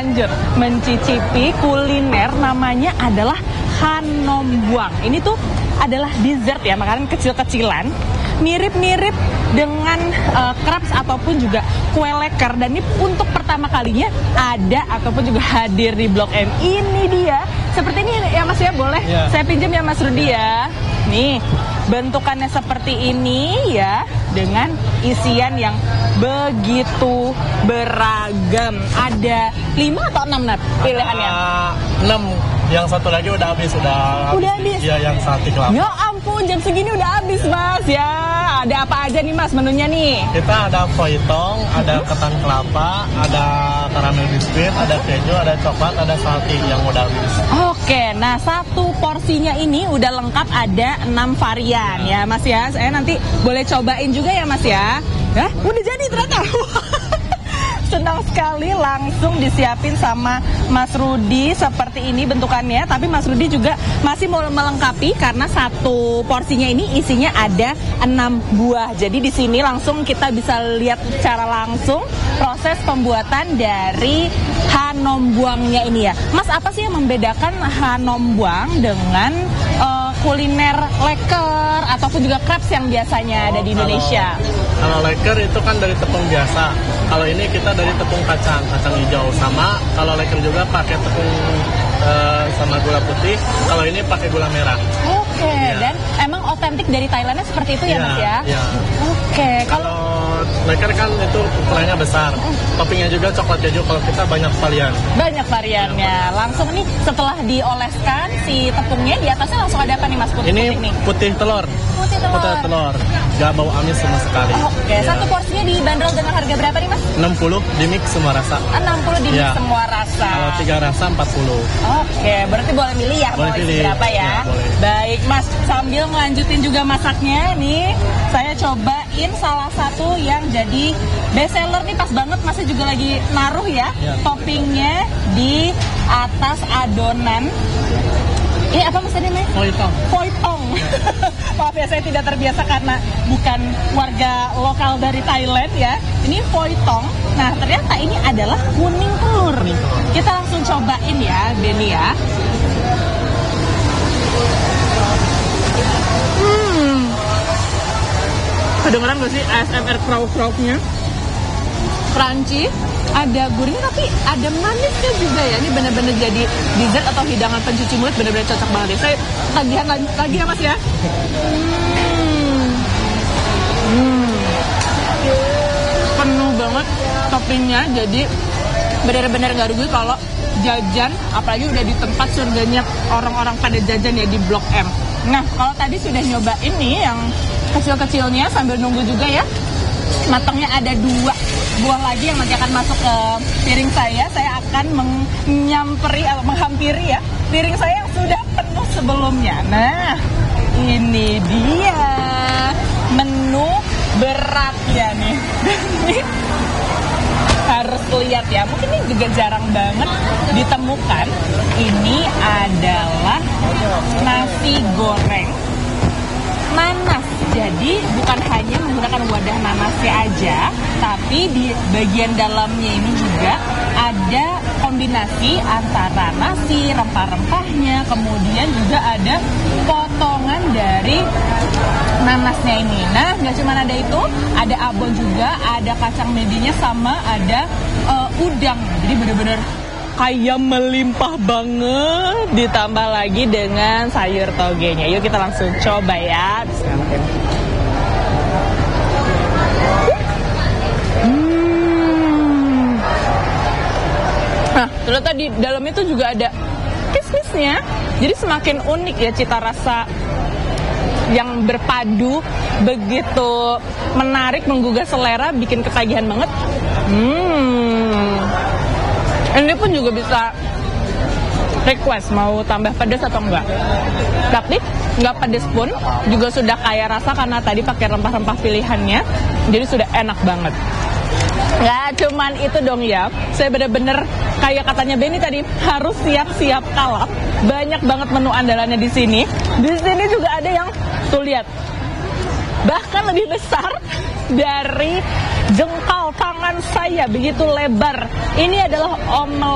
lanjut mencicipi kuliner namanya adalah Hanombuang. Ini tuh adalah dessert ya, makanan kecil-kecilan, mirip-mirip dengan crepes ataupun juga kue leker. Dan ini untuk pertama kalinya ada ataupun juga hadir di Blok M. Ini dia, seperti ini ya Mas ya, boleh saya pinjam ya Mas Rudi ya. Nih, bentukannya seperti ini ya, dengan isian yang begitu beragam. Ada 5 atau 6 Nat pilihannya? 6. Yang satu lagi udah habis. Udah habis? Iya, yang sate kelapa. Ya ampun, jam segini udah habis Mas ya. Ada apa aja nih Mas menunya nih? Kita ada foitong, ada ketan kelapa, ada karamel biskuit, ada keju, ada coklat, ada sate yang udah habis. Oke, nah satu porsinya ini udah lengkap, ada 6 varian ya Mas ya. Saya nanti boleh cobain juga ya Mas ya. Hah? Udah jadi ternyata. Senang sekali, langsung disiapin sama Mas Rudi seperti ini bentukannya. Tapi Mas Rudi juga masih mau melengkapi karena satu porsinya ini isinya ada 6 buah. Jadi di sini langsung kita bisa lihat secara langsung proses pembuatan dari Hanombuangnya ini ya. Mas, apa sih yang membedakan Hanombuang dengan kuliner leker ataupun juga crepes yang biasanya ada di Indonesia? Kalau leker itu kan dari tepung biasa. Kalau ini kita dari tepung kacang hijau. Sama kalau leker juga pakai tepung sama gula putih. Kalau ini pakai gula merah. Oke, dan emang otentik dari Thailandnya seperti itu ya Mas ya? Iya. Oke, kalau leker kan itu ukurannya besar. Toppingnya juga coklat keju. Kalau kita banyak varian. Banyak variannya. Langsung nih setelah dioleskan si tepungnya, di atasnya langsung ada apa nih Mas? Ini putih telur. Putih telur. Gak bau amis sama sekali. Oke, satu porsinya dibanderol dengan harga berapa nih Mas? 60 di mix semua rasa. 60 di mix semua rasa. Kalau 3 rasa 40. Oke, berarti boleh milih ya mau isi berapa ya? Baik Mas, sambil melanjutin juga masaknya nih, saya cobain salah satu yang jadi best seller nih, pas banget Masnya juga lagi naruh ya toppingnya di atas adonan. Ini apa Mas tadi namanya? Foitong. Maaf ya, saya tidak terbiasa karena bukan warga lokal dari Thailand ya. Ini foitong. Nah, ternyata ini adalah kuning telur. Kita langsung cobain ya, Denny ya. Kedengeran gak sih ASMR krauk-krauknya? Crunchy, ada gurih tapi ada manisnya juga ya. Ini benar-benar jadi dessert atau hidangan pencuci mulut, benar-benar cocok banget ya. Saya tagihan lagi ya Mas ya. Penuh banget toppingnya, jadi benar-benar nggak rugi kalau jajan, apalagi udah di tempat surganya orang-orang pada jajan ya di Blok M. Nah, kalau tadi sudah nyobain nih yang kecil-kecilnya sambil nunggu juga ya, matangnya ada 2 buah lagi yang nanti akan masuk ke piring saya. Saya akan menghampiri ya piring saya yang sudah penuh sebelumnya. Nah, ini dia menu beratnya nih. Harus lihat ya, mungkin ini juga jarang banget ditemukan. Ini adalah nasi goreng nanas. Jadi bukan hanya menggunakan wadah nanasnya aja, tapi di bagian dalamnya ini juga ada kombinasi antara nasi, rempah-rempahnya, kemudian juga ada potongan dari nanasnya ini. Nah, nggak cuma ada itu, ada abon juga, ada kacang medinya, sama ada udang. Jadi bener-bener kayak melimpah banget, ditambah lagi dengan sayur togenya. Yuk kita langsung coba ya. Bismillahirrahmanirrahim. Nah, ternyata di dalam itu juga ada kismisnya. Jadi semakin unik ya cita rasa yang berpadu, begitu menarik, menggugah selera, bikin ketagihan banget. Ini pun juga bisa request mau tambah pedas atau enggak. Tapi nggak pedas pun juga sudah kaya rasa karena tadi pakai rempah-rempah pilihannya. Jadi sudah enak banget. Nggak cuman itu dong ya, saya bener-bener kayak katanya Benny tadi, harus siap-siap kalap. Banyak banget menu andalannya di sini. Di sini juga ada yang tuh lihat, bahkan lebih besar dari jengkal tangan saya, begitu lebar. Ini adalah omelet